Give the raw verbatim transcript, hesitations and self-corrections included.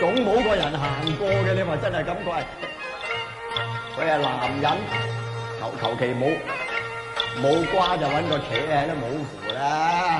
總冇個人行過嘅，你話真係咁貴？佢係男人，求求其冇冇瓜就揾個扯喺都冇符啦。